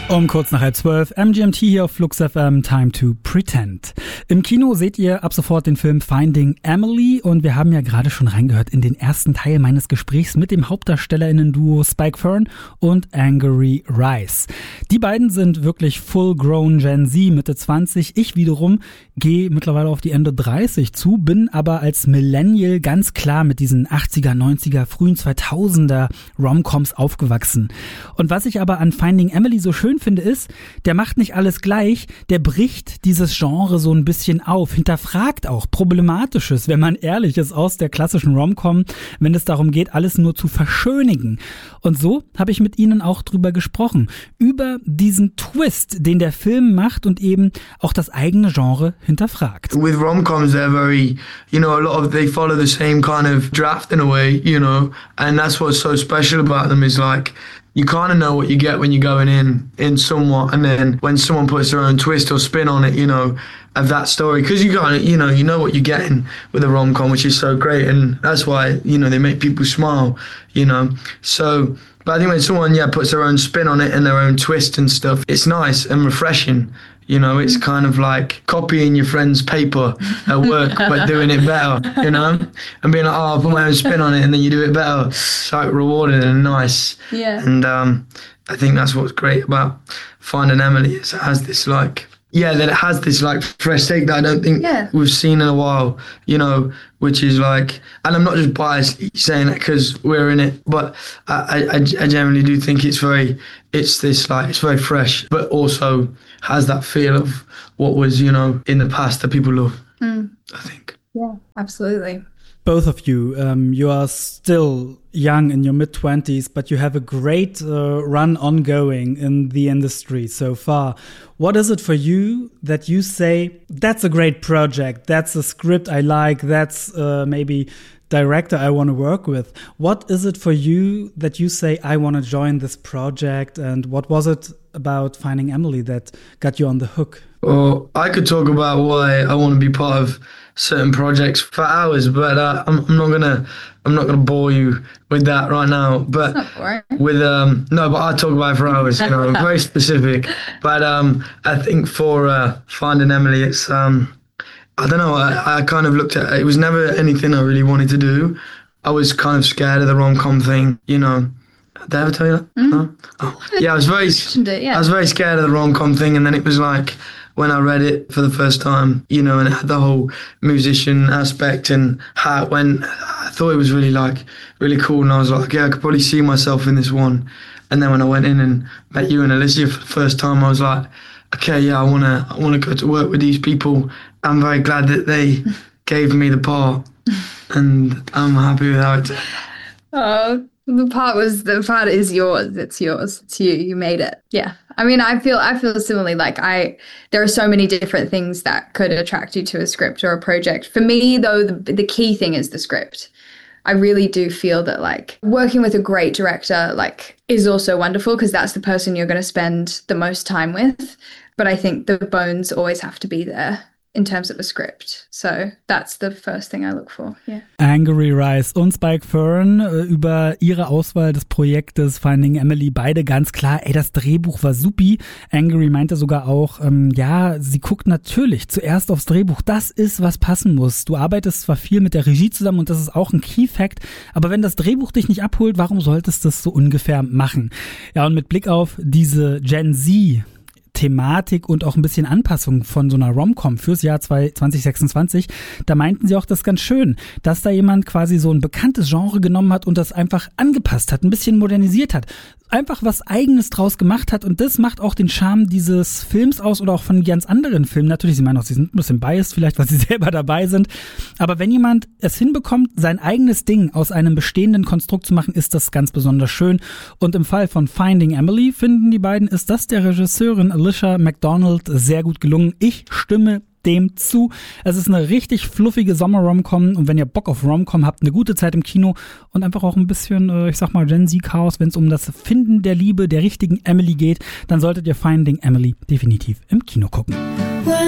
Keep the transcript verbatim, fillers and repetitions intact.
Um kurz nach halb zwölf, M G M T hier auf Flux F M, Time to Pretend. Im Kino seht ihr ab sofort den Film Finding Emily und wir haben ja gerade schon reingehört in den ersten Teil meines Gesprächs mit dem HauptdarstellerInnen-Duo Spike Fern und Angourie Rice. Die beiden sind wirklich full-grown Gen Z, Mitte zwanzig. Ich wiederum gehe mittlerweile auf die Ende dreißig zu, bin aber als Millennial ganz klar mit diesen achtziger, neunziger, frühen zweitausender Rom-Coms aufgewachsen. Und was ich aber an Finding Emily so schön finde, ist, der macht nicht alles gleich, der bricht dieses Genre so ein bisschen auf, hinterfragt auch Problematisches, wenn man ehrlich ist, aus der klassischen Rom-Com, wenn es darum geht, alles nur zu verschönigen. Und so habe ich mit ihnen auch drüber gesprochen, über diesen Twist, den der Film macht und eben auch das eigene Genre hinterfragt. With rom-coms, they're very, you know, a lot of, they follow the same kind of draft in a way, you know, and that's what's so special about them is like, you kind of know what you get when you're going in, in somewhat, and then when someone puts their own twist or spin on it, you know, of that story, because you kind of, you know, you know what you're getting with a rom-com, which is so great, and that's why, you know, they make people smile, you know, so, but I think when someone, yeah, puts their own spin on it and their own twist and stuff, it's nice and refreshing. You know, it's kind of like copying your friend's paper at work, but doing it better, you know? And being like, oh, I'll put my own spin on it, and then you do it better. It's like rewarding and nice. Yeah. And um, I think that's what's great about Finding Emily, is it has this like, yeah, that it has this like fresh take that I don't think yeah. we've seen in a while, you know, which is like, and I'm not just biased saying that because we're in it, but I, I, I generally do think it's very, it's this like, it's very fresh, but also has that feel of what was, you know, in the past that people love, mm. I think. Yeah, absolutely. Both of you, um, you are still young in your mid-twenties, but you have a great uh, run ongoing in the industry so far. What is it for you that you say, that's a great project, that's a script I like, that's uh, maybe director I want to work with? What is it for you that you say, I want to join this project? And what was it about Finding Emily that got you on the hook? Well, I could talk about why I want to be part of certain projects for hours, but uh, I'm, I'm not gonna I'm not gonna bore you with that right now. But with um no, but I'll talk about it for hours. You know, very specific. But um, I think for uh, Finding Emily, it's um. I don't know, I, I kind of looked at it. It was never anything I really wanted to do. I was kind of scared of the rom-com thing, you know. Did I ever tell you that? Mm. No? Oh. Yeah, I was very it, yeah. I was very scared of the rom-com thing, and then it was like when I read it for the first time, you know, and it had the whole musician aspect and how it went, I thought it was really like really cool, and I was like, yeah, I could probably see myself in this one. And then when I went in and met you and Alicia for the first time, I was like, okay, yeah, I wanna I wanna go to work with these people. I'm very glad that they gave me the part, and I'm happy with how it. Oh, the part was the part is yours. It's yours. It's you. You made it. Yeah. I mean, I feel I feel similarly. Like I, there are so many different things that could attract you to a script or a project. For me, though, the the key thing is the script. I really do feel that like working with a great director like is also wonderful because that's the person you're going to spend the most time with. But I think the bones always have to be there in terms of a script. So that's the first thing I look for. Yeah. Angourie Rice und Spike Fern äh, über ihre Auswahl des Projektes Finding Emily, beide ganz klar, ey, das Drehbuch war supi. Angourie meinte sogar auch, ähm, ja, sie guckt natürlich zuerst aufs Drehbuch. Das ist, was passen muss. Du arbeitest zwar viel mit der Regie zusammen und das ist auch ein Key-Fact, aber wenn das Drehbuch dich nicht abholt, warum solltest du das so ungefähr machen? Ja, und mit Blick auf diese Gen Z Thematik und auch ein bisschen Anpassung von so einer Rom-Com fürs Jahr zwanzig sechsundzwanzig, da meinten sie auch das ganz schön, dass da jemand quasi so ein bekanntes Genre genommen hat und das einfach angepasst hat, ein bisschen modernisiert hat, einfach was Eigenes draus gemacht hat und das macht auch den Charme dieses Films aus oder auch von ganz anderen Filmen. Natürlich, sie meinen auch, sie sind ein bisschen biased vielleicht, weil sie selber dabei sind, aber wenn jemand es hinbekommt, sein eigenes Ding aus einem bestehenden Konstrukt zu machen, ist das ganz besonders schön und im Fall von Finding Emily finden die beiden, ist das der Regisseurin Alicia McDonald sehr gut gelungen. Ich stimme dem zu. Es ist eine richtig fluffige Sommer-Rom-Com und wenn ihr Bock auf Rom-Com habt, eine gute Zeit im Kino und einfach auch ein bisschen, ich sag mal, Gen Z-Chaos, wenn es um das Finden der Liebe, der richtigen Emily geht, dann solltet ihr Finding Emily definitiv im Kino gucken.